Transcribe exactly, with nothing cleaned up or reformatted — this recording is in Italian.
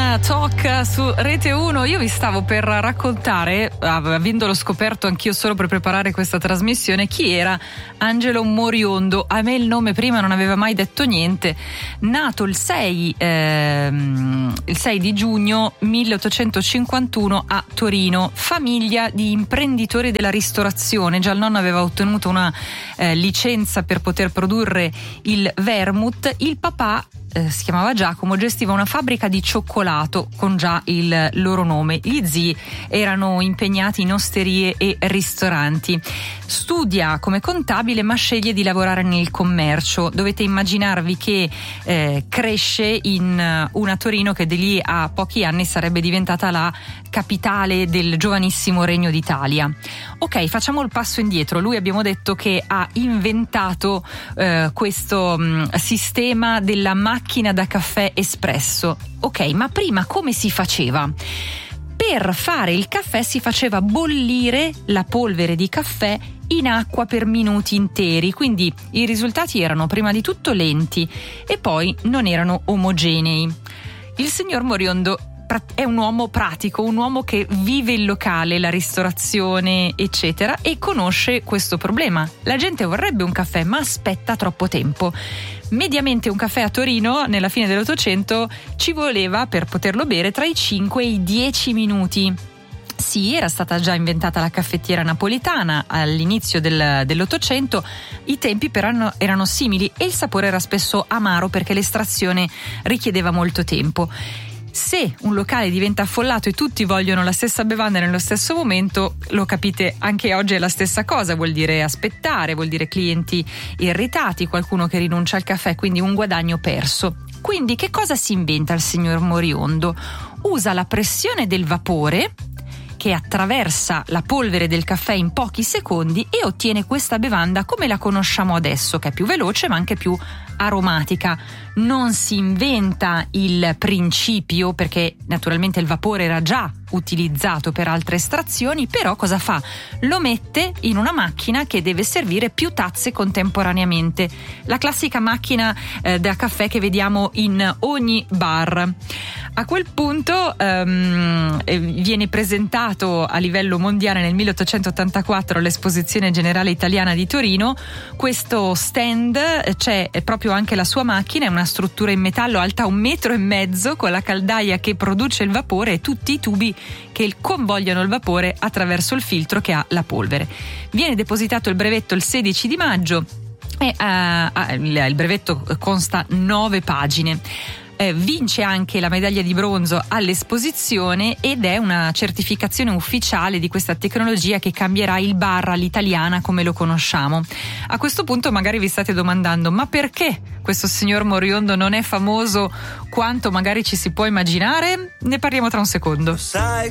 Talk su Rete uno. Io vi stavo per raccontare, avendolo scoperto anch'io solo per preparare questa trasmissione, chi era Angelo Moriondo. A me il nome prima non aveva mai detto niente. Nato il sei, ehm, il sei di giugno milleottocentocinquantuno a Torino, famiglia di imprenditori della ristorazione. Già il nonno aveva ottenuto una eh, licenza per poter produrre il vermouth. Il papà Eh, si chiamava Giacomo, gestiva una fabbrica di cioccolato con già il loro nome. Gli zii erano impegnati in osterie e ristoranti. Studia come contabile ma sceglie di lavorare nel commercio. Dovete immaginarvi che eh, cresce in una Torino che di lì a pochi anni sarebbe diventata la capitale del giovanissimo Regno d'Italia. Ok, facciamo il passo indietro. Lui, abbiamo detto che ha inventato eh, questo mh, sistema della macchina da caffè espresso. Ok, ma prima come si faceva? Per fare il caffè si faceva bollire la polvere di caffè in acqua per minuti interi, quindi i risultati erano prima di tutto lenti e poi non erano omogenei. Il signor Moriondo è un uomo pratico, un uomo che vive il locale, la ristorazione, eccetera, e conosce questo problema. La gente vorrebbe un caffè, ma aspetta troppo tempo. Mediamente un caffè a Torino nella fine dell'Ottocento ci voleva, per poterlo bere, tra i cinque e i dieci minuti. Sì, era stata già inventata la caffettiera napolitana all'inizio del, dell'Ottocento, i tempi però erano, erano simili e il sapore era spesso amaro perché l'estrazione richiedeva molto tempo. Se un locale diventa affollato e tutti vogliono la stessa bevanda nello stesso momento, lo capite, anche oggi è la stessa cosa, vuol dire aspettare, vuol dire clienti irritati, qualcuno che rinuncia al caffè, quindi un guadagno perso. Quindi che cosa si inventa il signor Moriondo? Usa la pressione del vapore che attraversa la polvere del caffè in pochi secondi e ottiene questa bevanda come la conosciamo adesso, che è più veloce ma anche più aromatica. Non si inventa il principio, perché naturalmente il vapore era già utilizzato per altre estrazioni, però cosa fa? Lo mette in una macchina che deve servire più tazze contemporaneamente, la classica macchina eh, da caffè che vediamo in ogni bar. A quel punto um, viene presentato a livello mondiale nel milleottocentottantaquattro all'Esposizione Generale Italiana di Torino questo stand. C'è proprio anche la sua macchina, è una struttura in metallo alta un metro e mezzo con la caldaia che produce il vapore e tutti i tubi che convogliano il vapore attraverso il filtro che ha la polvere. Viene depositato il brevetto il sedici di maggio e uh, il, il brevetto consta nove pagine. Eh, vince anche la medaglia di bronzo all'esposizione ed è una certificazione ufficiale di questa tecnologia che cambierà il bar all'italiana come lo conosciamo. A questo punto magari vi state domandando: ma perché questo signor Moriondo non è famoso quanto magari ci si può immaginare? Ne parliamo tra un secondo.